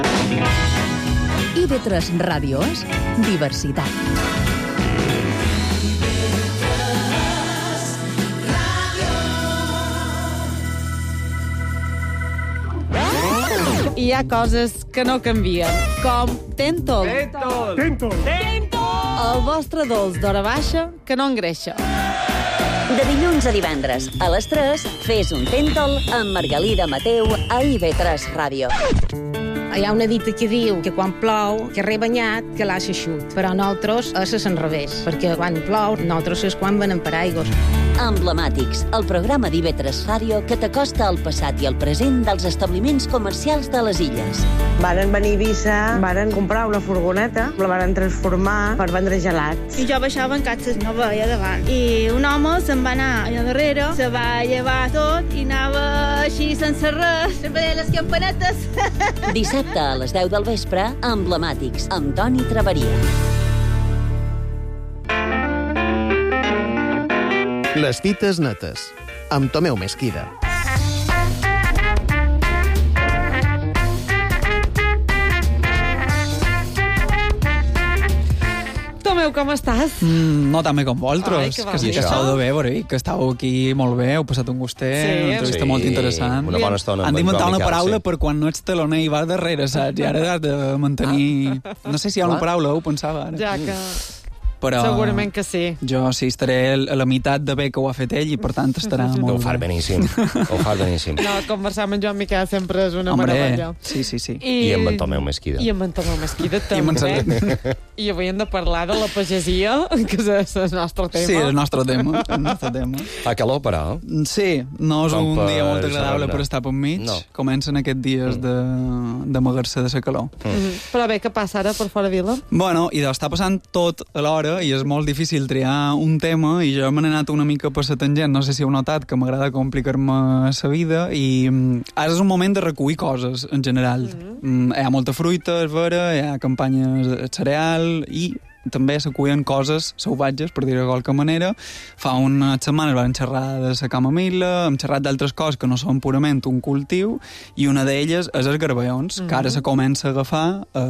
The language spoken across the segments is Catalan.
IB3 Ràdio és diversitat. Hi ha coses que no canvien, com Tentol. Tentol! El vostre dolç d'hora baixa que no engreixa. De dilluns a divendres, a les 3, fes un Tentol amb Margalida Mateu a IB3 Ràdio. Hi ha una dita que diu que quan plou, que re banyat, que l'ha xeixut. Però nosaltres és l'enrevés, perquè quan plou, nosaltres és quan venem per aigües. Emblemàtics, el programa d'IB3 Ràdio que t'acosta al passat i al present dels establiments comercials de les illes. Varen venir a Eivissa, varen comprar una furgoneta, la varen transformar per vendre gelats. I jo baixava en catxes, no veia davant. I un home se'n va anar allà darrere, se va llevar tot i anava així sense res, sempre deia les campanetes. Dissabte a les 10 del vespre, Emblemàtics, amb Toni Traveria. Les fites netes, amb Tomeu Mesquida. Tomeu, com estàs? No tan bé com vosaltres, Ai, que sí que estàu de bé, veure, que estàu aquí molt bé, heu passat un gustet, una entrevista molt interessant. Una bona estona. Han d'inventar una paraula per quan no ets teloner i vas darrere, saps? I ara has de mantenir... No sé si hi ha una paraula, ho pensava ara. Ja que... Però segurament que sí. Jo sí estaré a la meitat de bé que ho ha fet ell i per tant estarà molt bé. Ho fa beníssim. No, conversar amb en Joan Miquel sempre és una meravella. Sí. I amb en Tomeu Mesquida. I amb en Tomeu Mesquida també. I avui hem de parlar de la pagesia, que és el nostre tema. Sí, el nostre tema. Fa calor, però? Sí, no és un dia molt agradable per estar per mig. Comencen aquests dies d'amagar-se de la calor. Però bé, què passa ara per fora vila? Bueno, i està passant tot alhora i és molt difícil triar un tema i jo m'he anat una mica per la tangent, no sé si heu notat que m'agrada complicar-me la vida i ara és un moment de recollir coses en general. Hi ha molta fruita, és vera, hi ha campanyes de cereal i també s'acullen coses salvatges, per dir-ho de qualque manera. Fa unes setmanes vam xerrar de la camamil·la, hem xerrat d'altres coses que no són purament un cultiu, i una d'elles és els garballons, que ara se comença a agafar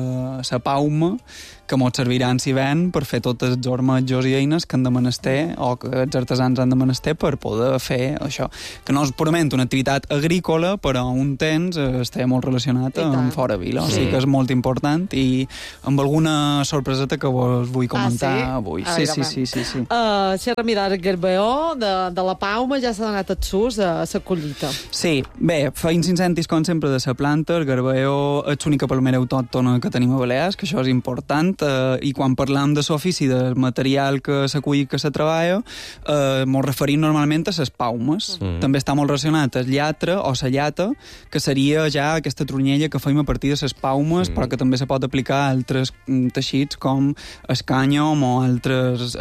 la pauma, que mos serviran si ven per fer totes els ormetjos i eines que han de menester o que els artesans han de menester per poder fer això. Que no és purament una activitat agrícola, però un temps està molt relacionat amb fora vila. O sigui que és molt important i amb alguna sorpreseta que vos vull comentar avui. Sí. Xerramidar el garballó de la pauma ja s'ha donat el sus a la collita. Sí, bé, feim incentis com sempre de la planta. El garballó és l'única palmera autòctona que tenim a Balears, que això és important. I quan parlam de l'ofici, del material que s'acull, que se treballa, mos referim normalment a les paumes. També està molt relacionat el llatre o la llata, que seria ja aquesta tronyella que feim a partir de les paumes, però que també se pot aplicar a altres teixits com el cànyam o altres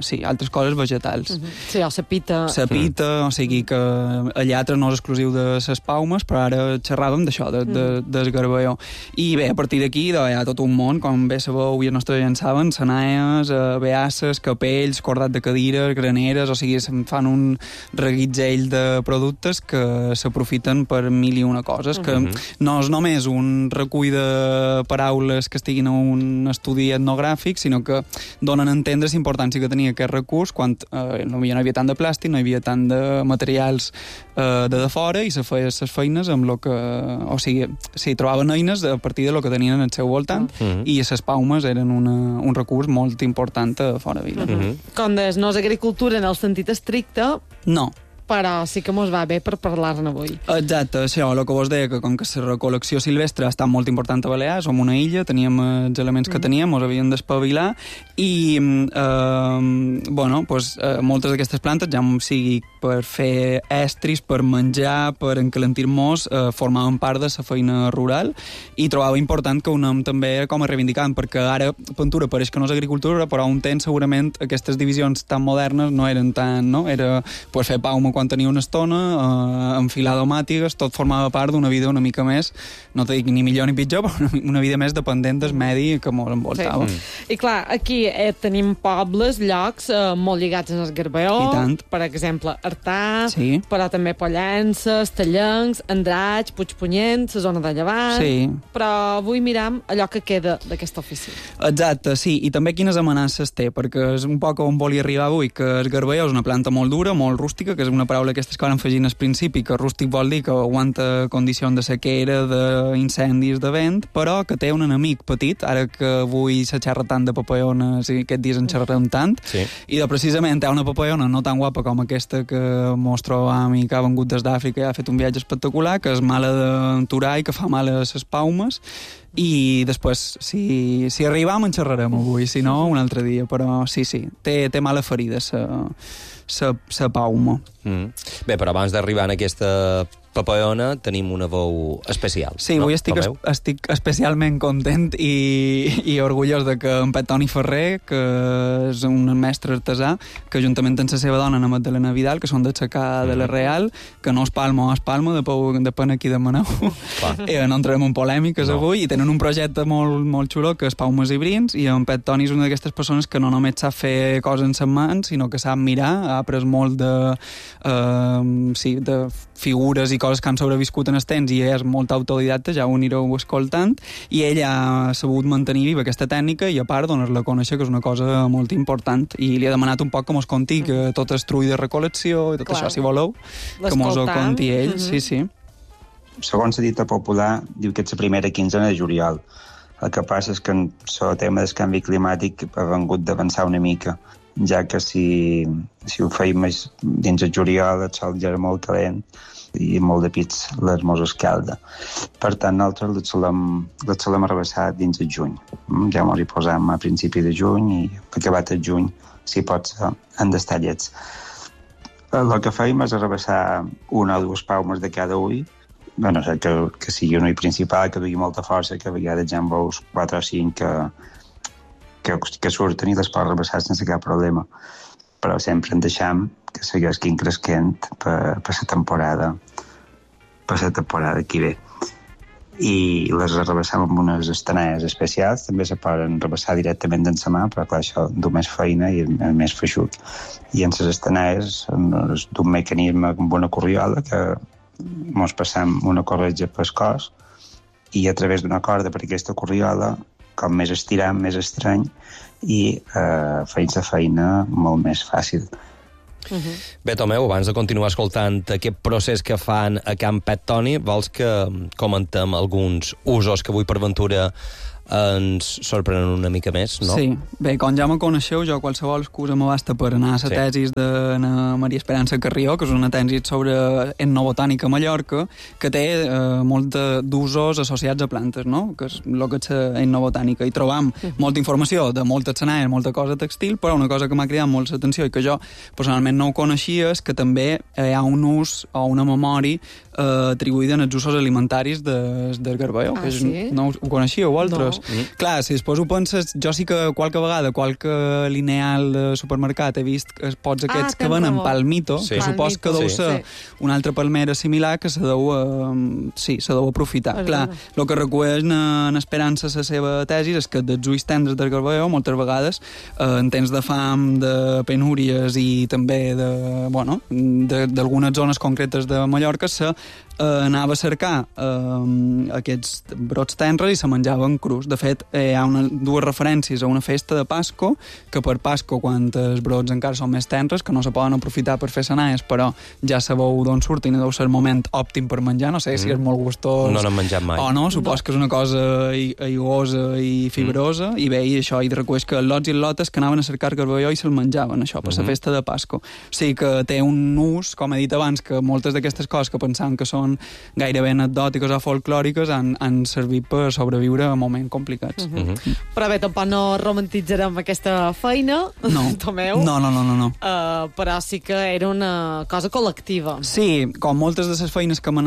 coses vegetals. Sí, o la pita. La pita, o sigui que el llatre no és exclusiu de les paumes, però ara xerràvem d'això, del garballó. I bé, a partir d'aquí hi ha tot un món, com bé sabeu, i els nostres gens saben, senaies, beasses, capells, cordat de cadires, graneres, o sigui, se'n fan un reguitzell de productes que s'aprofiten per mil i una coses, que no és només un recull de paraules que estiguin a un estudi etnogràfic, sinó que donen a entendre la importància que tenia aquest recurs quan no hi havia tant de plàstic, no hi havia tant de materials de fora, i se feia les feines amb lo que... O sigui, trobaven eines a partir de lo que tenien al seu voltant, i les paumes eren un recurs molt important a fora vila. Com deies, no és agricultura en el sentit estricte, no, però sí que mos va bé per parlar-ne avui. Exacte, això, el que vos deia, que com que la recol·lecció silvestre ha estat molt important a Balears, som una illa, teníem els elements que teníem, mos havien d'espavilar, i moltes d'aquestes plantes, ja sigui per fer estris, per menjar, per encalentir-nos, formaven part de la feina rural, i trobava important que ho anem també com a reivindicant, perquè ara pintura pareix que no és agricultura, però un temps segurament aquestes divisions tan modernes no eren tan, no? Era pues, fer pauma quan tenia una estona, enfilada màtigues, tot formava part d'una vida una mica més, no t'ho dic ni millor ni pitjor, però una vida més dependent del medi que ens envoltava. Sí. I clar, aquí tenim pobles, llocs molt lligats al Garbeó, per exemple, Artà, però també Pollença, Estellencs, Andratx, Puigpunyent, la zona de Llevant, però avui miram allò que queda d'aquesta oficina. Exacte, sí, i també quines amenaces té, perquè és un poc on volia arribar avui, que el Garbeó és una planta molt dura, molt rústica, que és una paraula aquestes que van afegint al principi, que rústic vol dir que aguanta condicions de sequera, d'incendis, de vent, però que té un enemic petit, ara que avui se xerra tant de papaiones i aquests dies en xerrarem tant, i de precisament hi ha una papaiona no tan guapa com aquesta que mos trobam i que ha vengut des d'Àfrica i ha fet un viatge espectacular, que és mala d'aturar i que fa mal a les paumes, i després, si arribam en xerrarem avui, si no, un altre dia, però sí, té mala ferida sa pauma. Bé, però abans d'arribar en aquesta papaiona tenim una veu especial. Sí, avui estic especialment content i orgullós de que en Toni Ferrer, que és un mestre artesà, que juntament amb la seva dona, Ana Magdalena Vidal, que són d'aixecar de la Real, que no és Palma, depèn aquí demaneu. No entrarem en polèmiques avui, i tenen un projecte molt xulo, que és Paumes i Brins, i en Toni és una d'aquestes persones que no només sap fer coses en ses mans, sinó que sap mirar, ha après molt de figures i coses que han sobreviscut en el temps, i és molt autodidacta, ja ho anireu escoltant, i ell ha sabut mantenir viva aquesta tècnica i a part donar-la a conèixer, que és una cosa molt important, i li ha demanat un poc que mos conti que tot el trull de recol·lecció i tot això, si voleu, que mos ho conti ell. Sí. Segons la dita popular, diu que és la primera quinzena de juliol. El que passa és que en el tema del canvi climàtic ha vengut d'avançar una mica, ja que si ho feim dins el juliol el sol ja és molt calent i molt de pits les mos escalda. Per tant, nosaltres les solem arrabassar dins el juny. Ja mos hi posam a principi de juny i acabat el juny, si pot ser, en destallets. El que feim és arrabassar una o dues paumes de cada ull, a no ser que sigui un ull principal, que dugui molta força, que a vegades ja en veus 4 o 5 que surten i les pots arrabassar sense cap problema. Però sempre en deixam que segueixin cresquent per la temporada que ve. I les arrabassam amb unes estanaies especials, també se poden arrabassar directament dins la mà, però clar, això du més feina i és més feixut. I en les estanaies d'un mecanisme amb una corriola que mos passam una corretja pel cos i a través d'una corda per aquesta corriola, com més estiram, més estrany, i feim la feina molt més fàcil. Bé, Tomeu, abans de continuar escoltant aquest procés que fan a Can Toni, vols que comentem alguns usos que avui per ventura ens sorprenen una mica més, no? Sí. Bé, com ja me coneixeu, jo qualsevol excusa m'abasta per anar a la tesis de Maria Esperança Carrió, que és una tesi sobre etnobotànica a Mallorca, que té molt d'usos associats a plantes, no? Que és el que és etnobotànica. I trobam molta informació de molta escenaris, molta cosa textil, però una cosa que m'ha cridat molt l'atenció i que jo personalment no ho coneixia és que també hi ha un ús o una memòria atribuïda en els usos alimentaris del Garbeó. No ho coneixíeu, vosaltres? Clar, si després ho penses, jo sí que qualque vegada, qualque lineal de supermercat he vist que pots aquests que venen palmito, que supos que deu ser una altra palmera similar que se deu aprofitar. Clar, el que recull en Esperança la seva tesi és que dels ulls tendres del Garbeó moltes vegades en temps de fam, de penúries i també d'algunes zones concretes de Mallorca anava a cercar aquests brots tendres i se menjaven crus. De fet, hi ha dues referències a una festa de Pasco, que per Pasco, quan els brots encara són més tendres, que no se poden aprofitar per fer sanaies, però ja sabeu d'on surten i deu ser el moment òptim per menjar. No sé si és molt gustós no n'hem menjat mai. O no, supos que és una cosa aiguosa i fibrosa, i bé, i això, i recull que els lots i els lotes que anaven a cercar Garbeó i se'l menjaven, això, per la festa de Pasco. O sigui que té un ús, com he dit abans, que moltes d'aquestes coses que pensàvem que són són gairebé anecdòtiques o folclòriques han servit per sobreviure a moments complicats. Però bé, tampoc no romantitzarem aquesta feina, Tomeu. No. Però sí que era una cosa col·lectiva. Sí, com moltes de les feines que m'han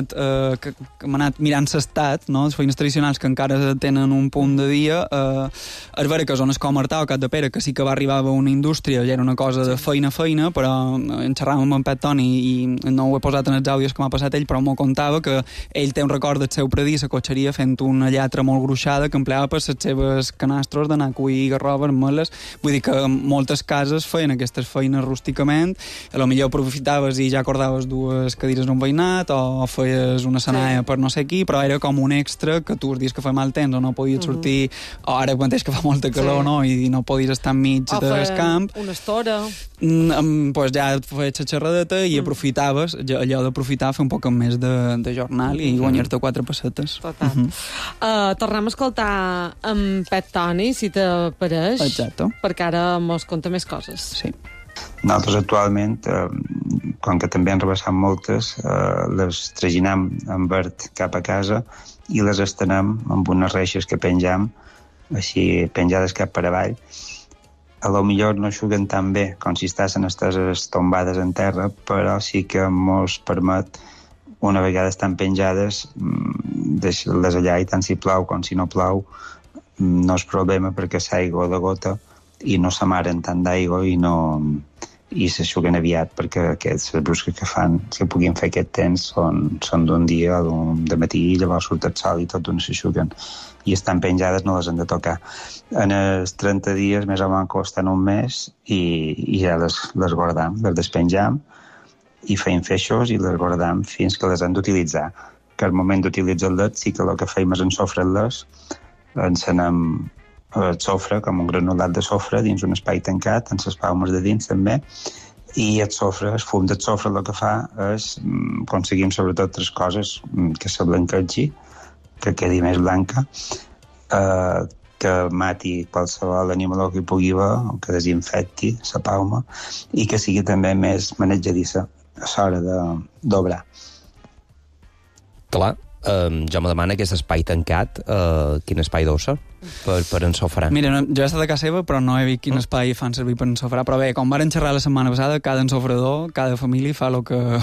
anat mirant l'estat, no? Les feines tradicionals que encara tenen un punt de dia, és vera que zones com Artà o Capdepera, que sí que va arribar a una indústria, ja era una cosa de feina, però en xerràvem amb en Pet Toni i no ho he posat en els àudios que m'ha passat ell, però m'ho contava que ell té un record del seu predí a cotxeria fent una llatra molt gruixada que empleava per les seves canastres d'anar a cuir garroves, meles. Vull dir que moltes cases feien aquestes feines rústicament, a lo millor aprofitaves i ja acordaves dues cadires d'un veïnat o feies una senaia per no sé qui, però era com un extra que tu els dies que fa mal temps o no podies sortir, o ara mateix que fa molta calor, no? I no podies estar enmig del camp. Una estora. Pues ja feies la xerradeta i aprofitaves, allò d'aprofitar fer un poc més de jornal i guanyar-te 4 pessetes. Total. Tornem a escoltar en Pet Toni, si t'apareix. Exacte. Perquè ara mos conta més coses. Sí. Nosaltres actualment, com que també han rebassat moltes, les traginam en verd cap a casa i les estenem amb unes reixes que penjam, així penjades cap per avall. A lo millor no xuguen tan bé com si estaven esteses tombades en terra, però sí que mos permet, una vegada estan penjades, deixar-les allà, i tant si plou com si no plou, no és problema perquè s'aigua de gota i no s'amaren tant d'aigua i s'aixuguen aviat, perquè les brusques que fan, que puguin fer aquest temps, són d'un dia o de matí, i llavors surt el sol i tot d'una s'aixuguen. I estan penjades, no les han de tocar. En els 30 dies, més o menys, costen un mes, i ja les guardam, les despenjam, i feim feixos i les guardam fins que les han d'utilitzar. Que al moment d'utilitzar-les, sí que el que feim és ensofre-les, encenem el sofre, com un granulat de sofre, dins un espai tancat, amb les palmes de dins també, i el sofre, el fum del sofre, el que fa és aconseguim sobretot 3 coses: que se blanquegi, que quedi més blanca, que mati qualsevol animal que hi pugui haver, que desinfecti la palma, i que sigui també més manejadissa a l'hora d'obrar. Clar, jo me demano aquest espai tancat, quin espai deu ser per ensofrar. Mira, jo he estat a casa seva, però no he vist quin espai fan servir per ensofrar, però bé, com varen xerrar la setmana passada, cada ensofrador, cada família fa el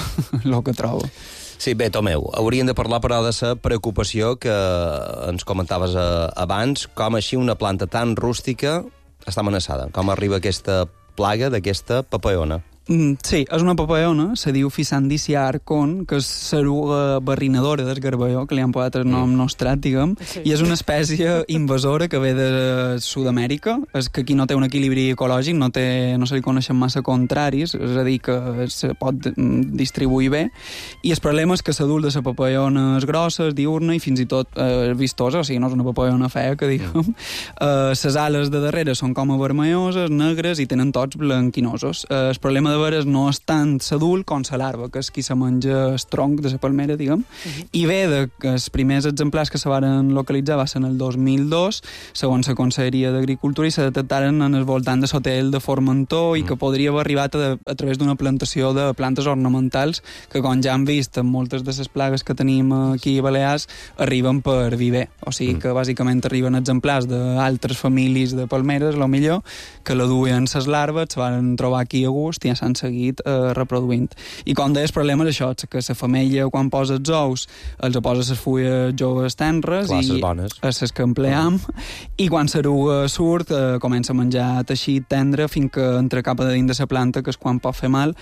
que troba. Sí, bé, Tomeu, hauríem de parlar, però, de la preocupació que ens comentaves abans, com així una planta tan rústica està amenaçada. Com arriba aquesta plaga d'aquesta papaeona? Sí, és una papaeona, se diu Physandicia arcon, que és l'eruga barrinadora del garballó, que li han posat el nom nostrat, diguem, i és una espècie invasora que ve de Sud-amèrica, és que aquí no té un equilibri ecològic, no se li coneixen massa contraris, és a dir, que se pot distribuir bé, i el problema és que l'adult de la papaeona és grossa, és diurna i fins i tot vistosa, o sigui, no és una papaeona fea, que diguem. Les ales de darrere són com a vermelloses, negres i tenen tots blanquinosos. El problema de veres no és tant l'adult com la larva, que és qui se menja el tronc de la palmera, diguem, i ve que els primers exemplars que se van localitzar va ser en el 2002, segons la Conselleria d'Agricultura, i se detectaren en el voltant de Sotell de Formentor i que podria haver arribat a través d'una plantació de plantes ornamentals que, com ja hem vist en moltes de les plagues que tenim aquí a Balears, arriben per viver. O sigui que bàsicament arriben exemplars d'altres famílies de palmeres, a lo millor, que la duien les larves, se van trobar aquí a gust i ja s'han seguit reproduint. I com deia, el problema és això, que la femella, quan posa els ous, els posa les fulles joves tenres i les que empleam, i quan l'eruga surt, comença a menjar teixit tendre fins que entra cap a dins de la planta, que és quan pot fer mal,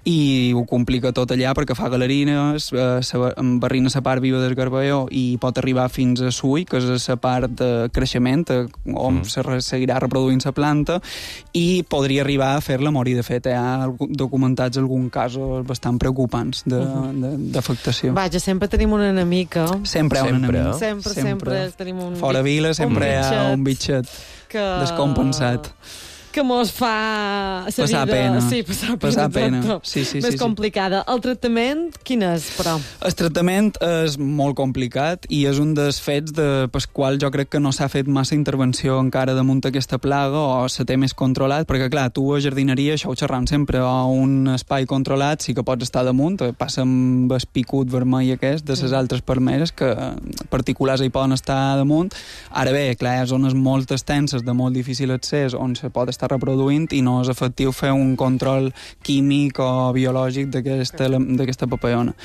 i ho complica tot allà perquè fa galerines, barrina la part viva del garballó i pot arribar fins a sull, que és la part de creixement on se seguirà reproduint la planta, i podria arribar a fer-la morir. De fet, hi ha documentats alguns casos bastant preocupants d'afectació. Vaja, sempre tenim una enemica. Sempre hi ha un enemic. Sempre tenim un... Fora vila sempre hi ha un bitxet descompensat. que mos fa la passar vida... pena. Sí, passar pena. Sí, més complicada. El tractament, quin és, però? El tractament és molt complicat i és un dels fets pel qual jo crec que no s'ha fet massa intervenció encara damunt aquesta plaga o se té més controlat, perquè clar, tu a jardineria, això ho xerram sempre, a un espai controlat sí que pots estar damunt, passa amb el picut vermell aquest de les altres palmeres que particulars hi poden estar damunt. Ara bé, clar, hi ha zones molt extenses de molt difícil accés on se pot estar reproduint i no és efectiu fer un control químic o biològic d'aquesta papallona.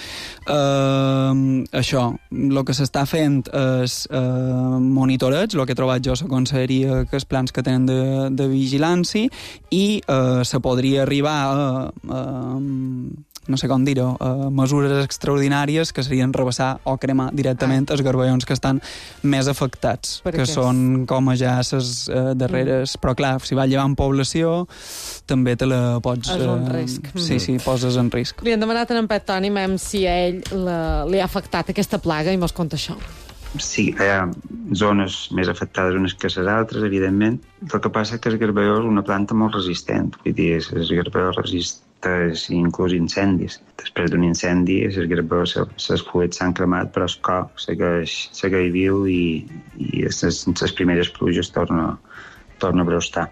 Això, el que s'està fent és monitoreig, el que he trobat jo la conselleria, que els plans que tenen de vigilància, i se podria arribar a no sé com dir-ho, mesures extraordinàries que serien rebassar o cremar directament els garballons que estan més afectats, que són com ja les darreres... Però clar, si va llevant població, també te la pots... És un risc. Sí, poses en risc. Li han demanat a en Pep Toni si a ell li ha afectat aquesta plaga i mos conta això. Sí, hi ha zones més afectades unes que les altres, evidentment. El que passa és que el garballó és una planta molt resistent. Vull dir, el garballó resisteix inclús incendis. Després d'un incendi, el garballó, els fuets s'han cremat, però el cor segueix viu i les primeres pluges torna a brostar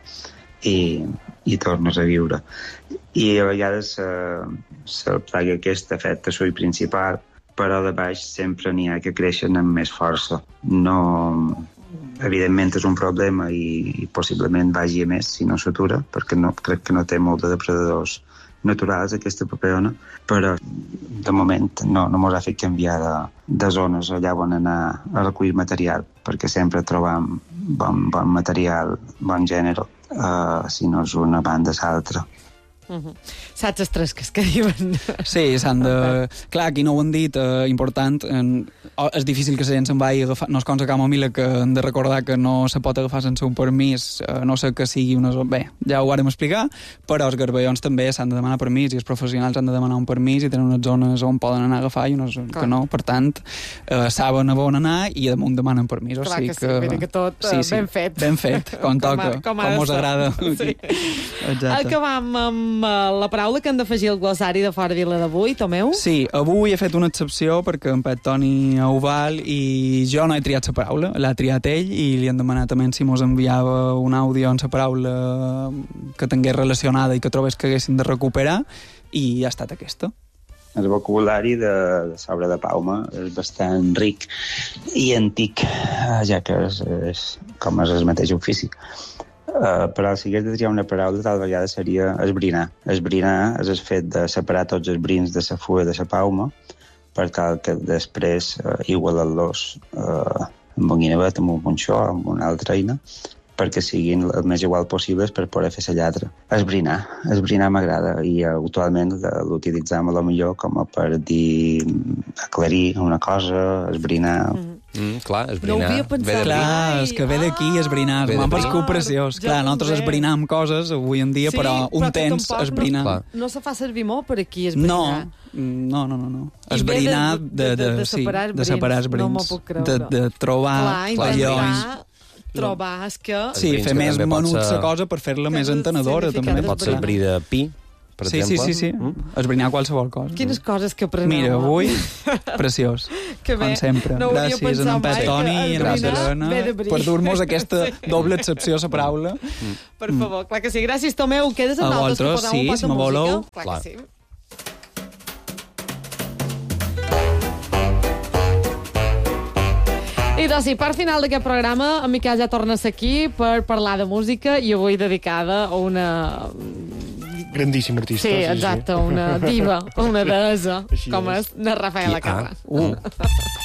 i tornes a viure. I a vegades la plaga aquesta afecta l'ull principal, però de baix sempre n'hi ha que creixen amb més força. Evidentment és un problema i possiblement vagi a més si no s'atura, perquè crec que no té molt de depredadors naturals aquesta papallona, però de moment no mos ha fet canviar de zones allà on anar a recollir material, perquè sempre trobam bon material, bon gènere, si no és una banda és l'altra. Saps els tresques que diuen? Sí, s'han de... Clar, aquí no ho han dit, important, és difícil que la gent se'n vagi a agafar, no és com la camomila que hem de recordar que no se pot agafar sense un permís, no sé que sigui una... Bé, ja ho vàrem explicar, però els garballons també s'han de demanar permís i els professionals han de demanar un permís i tenen unes zones on poden anar a agafar i unes que no, per tant, saben a on anar i damunt demanen permís. Clar que sí, vull dir que tot ben fet. Ben fet, com toca, com us agrada. Acabam amb la paraula que han d'afegir al glossari de Fora Vila d'avui, Tomeu? Sí, avui he fet una excepció perquè en Pep Toni ho val i jo no he triat la paraula, l'ha triat ell i li han demanat també si mos enviava un àudio amb la paraula que tingués relacionada i que trobés que haguessin de recuperar i ha estat aquesta. El vocabulari de l'obra de Palma és bastant ric i antic, ja que és com és el mateix ofici. Però si hagués de triar una paraula, tal vegada seria esbrinar. Esbrinar és el fet de separar tots els brins de la fulla de la palma per tal que després igualar-los amb un guinevet, amb un punxó, amb una altra eina, perquè siguin el més igual possibles per poder fer la lladra. Esbrinar m'agrada i actualment l'utilitzam a lo millor com a per dir aclarir una cosa, esbrinar... Clar, esbrinar. No ho havia pensat. Clar, és que ve d'aquí esbrinar. M'ha paregut preciós. Clar, nosaltres esbrinam coses avui en dia, però un temps esbrinar. No se fa servir molt per aquí, esbrinar. No. Esbrinar de separar els brins. No m'ho puc creure. De trobar allòs. Trobar que... Sí, fer més menut la cosa per fer-la més entenedora, també. Pot ser esbrir de pi, per exemple. Sí. Esbrinar qualsevol cosa. Quines coses que apreneu. Mira, avui, preciós. Que bé. Com sempre. No gràcies a en Pep Toni i a Helena per dur-nos aquesta doble excepció a la paraula. Per favor, clar que sí. Gràcies, Tomeu. Quedes amb nosaltres que posem un pot de música? Clar que sí. I doncs sí, per final d'aquest programa, en Miquel ja torna a ser aquí per parlar de música i avui dedicada a una... grandíssima artista. Sí, exacte, una diva, una deessa, com és na Rafaela Carrà.